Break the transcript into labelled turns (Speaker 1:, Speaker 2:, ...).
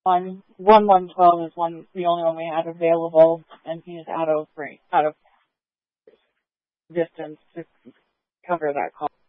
Speaker 1: one 112 is the only one we had available, and he's out of distance to cover that call.